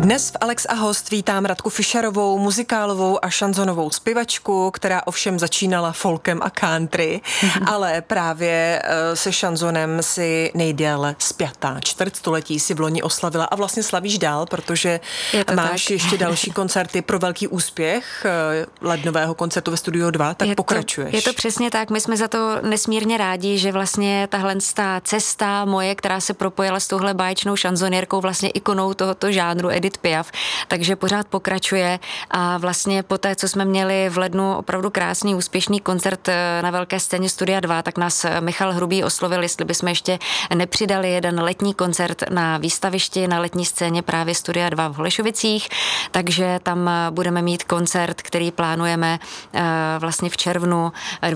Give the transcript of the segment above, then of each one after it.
Dnes v Alex a host vítám Radku Fischerovou, muzikálovou a šanzonovou zpěvačku, která ovšem začínala folkem a country, ale právě se šanzonem si nejdéle spjatá. Čtvrtstoletí si v loni oslavila a vlastně slavíš dál, protože máš tak ještě další koncerty pro velký úspěch lednového koncertu ve Studiu 2, tak pokračuješ. Je to přesně tak, my jsme za to nesmírně rádi, že vlastně tahle cesta moje, která se propojila s touhle báječnou šanzonierkou, vlastně ikonou tohoto žánru Edith Piaf, takže pořád pokračuje a vlastně po té, co jsme měli v lednu opravdu krásný, úspěšný koncert na velké scéně Studia 2, tak nás Michal Hrubý oslovil, jestli bychom ještě nepřidali jeden letní koncert na výstavišti, na letní scéně právě Studia 2 v Holešovicích, takže tam budeme mít koncert, který plánujeme vlastně v červnu,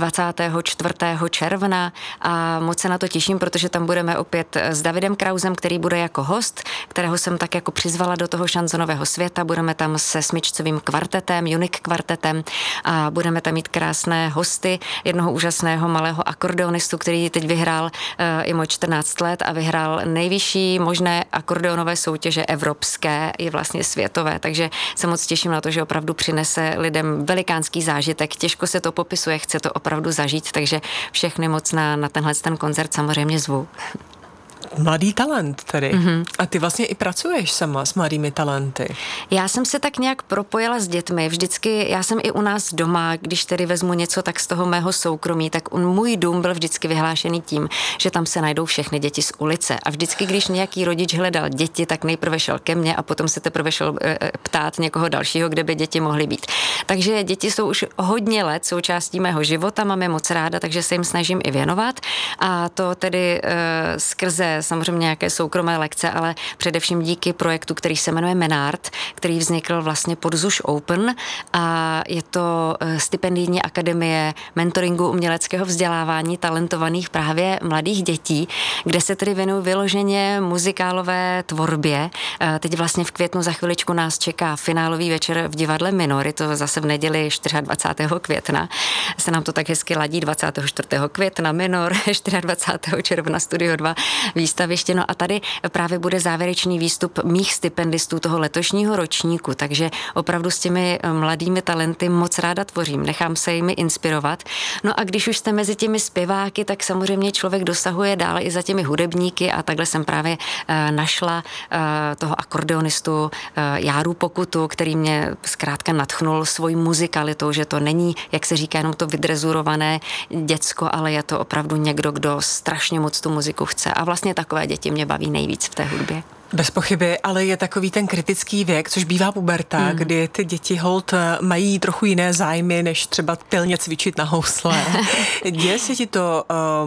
24. června a moc se na to těším, protože tam budeme opět s Davidem Krausem, který bude jako host, kterého jsem tak jako přizvala do toho šanzonového světa. Budeme tam se smyčcovým kvartetem, Unique kvartetem a budeme tam mít krásné hosty, jednoho úžasného malého akordeonistu, který teď vyhrál i můj 14 let a vyhrál nejvyšší možné akordeonové soutěže evropské i vlastně světové, takže se moc těším na to, že opravdu přinese lidem velikánský zážitek. Těžko se to popisuje, chce to opravdu zažít, takže všechny moc na tenhle ten koncert samozřejmě zvu. Mladý talent tedy. A ty vlastně i pracuješ sama s mladými talenty. Já jsem se tak nějak propojila s dětmi. Vždycky, já jsem i u nás doma, když tedy vezmu něco tak z toho mého soukromí, tak můj dům byl vždycky vyhlášený tím, že tam se najdou všechny děti z ulice. A vždycky, když nějaký rodič hledal děti, tak nejprve šel ke mně a potom se teprve šel ptát někoho dalšího, kde by děti mohly být. Takže děti jsou už hodně let součástí mého života, mám je moc ráda, takže se jim snažím i věnovat. A to tedy skrze samozřejmě nějaké soukromé lekce, ale především díky projektu, který se jmenuje Menard, který vznikl vlastně pod ZUŠ Open a je to stipendijní akademie mentoringu uměleckého vzdělávání talentovaných právě mladých dětí, kde se tedy věnují vyloženě muzikálové tvorbě. Teď vlastně v květnu za chviličku nás čeká finálový večer v divadle Minor, je to zase v neděli 24. května. Se nám to tak hezky ladí 24. května Minor, 24. června Studio 2 výstaviště. No a tady právě bude závěrečný výstup mých stipendistů toho letošního ročníku, takže opravdu s těmi mladými talenty moc ráda tvořím, nechám se jimi inspirovat. No a když už jste mezi těmi zpěváky, tak samozřejmě člověk dosahuje dál i za těmi hudebníky a takhle jsem právě našla toho akordeonistu Járu Pokutu, který mě zkrátka nadchnul svojí muzikalitou, že to není, jak se říká, jenom to vydrezurované děcko, ale je to opravdu někdo, kdo strašně moc tu muziku chce a vlastně takové děti mě baví nejvíc v té hudbě. Bez pochyby, ale je takový ten kritický věk, což bývá puberta, kdy ty děti holt mají trochu jiné zájmy, než třeba pilně cvičit na housle. Děje se ti to,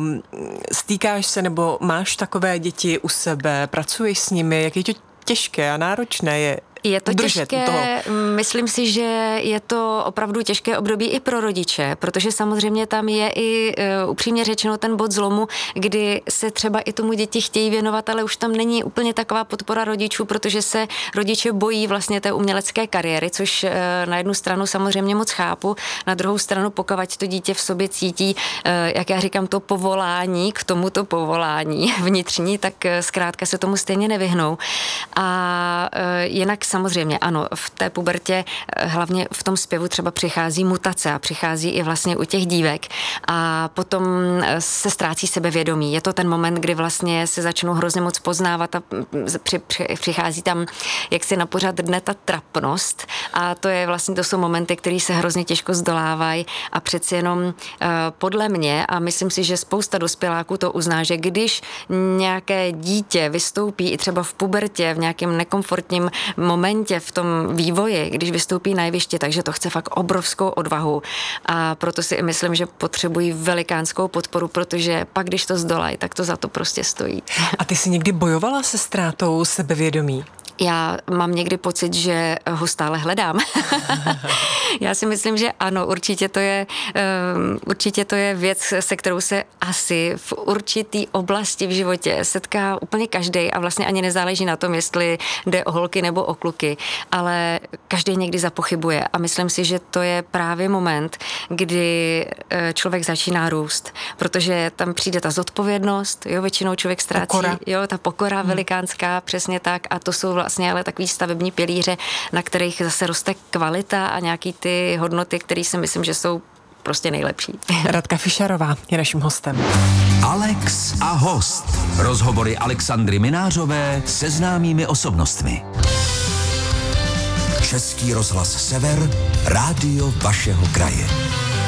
stýkáš se nebo máš takové děti u sebe, pracuješ s nimi, jak je to těžké a náročné je to těžké, myslím si, že je to opravdu těžké období i pro rodiče, protože samozřejmě tam je i upřímně řečeno ten bod zlomu, kdy se třeba i tomu děti chtějí věnovat, ale už tam není úplně taková podpora rodičů, protože se rodiče bojí vlastně té umělecké kariéry, což na jednu stranu samozřejmě moc chápu, na druhou stranu pokud to dítě v sobě cítí, jak já říkám, to povolání k tomuto povolání vnitřní, tak zkrátka se tomu stejně nevyhnou. A jinak samozřejmě, ano, v té pubertě, hlavně v tom zpěvu třeba přichází mutace a přichází i vlastně u těch dívek a potom se ztrácí sebevědomí. Je to ten moment, kdy vlastně se začnou hrozně moc poznávat a přichází tam jaksi na pořad dne ta trapnost a to je vlastně, to jsou momenty, které se hrozně těžko zdolávají a přeci jenom podle mě a myslím si, že spousta dospěláků to uzná, že když nějaké dítě vystoupí i třeba v pubertě, v nějakém nekomfortním momentě v tom vývoji, když vystoupí na jeviště, takže to chce fakt obrovskou odvahu a proto si myslím, že potřebují velikánskou podporu, protože pak, když to zdolají, tak to za to prostě stojí. A ty jsi někdy bojovala se ztrátou sebevědomí? Já mám někdy pocit, že ho stále hledám. Já si myslím, že ano, určitě to je věc, se kterou se asi v určitý oblasti v životě setká úplně každý a vlastně ani nezáleží na tom, jestli jde o holky nebo o kluky, ale každý někdy zapochybuje a myslím si, že to je právě moment, kdy člověk začíná růst, protože tam přijde ta zodpovědnost, jo, většinou člověk ztrácí, ta pokora velikánská, přesně tak a to jsou vlastně ale takový stavební pilíře, na kterých zase roste kvalita a nějaký ty hodnoty, které si myslím, že jsou prostě nejlepší. Radka Fischerová je naším hostem. Alex a host. Rozhovory Alexandry Minářové se známými osobnostmi. Český rozhlas Sever, rádio vašeho kraje.